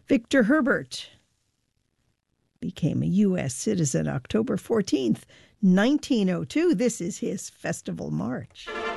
Victor Herbert became a U.S. citizen October 14th, 1902. This is his festival march.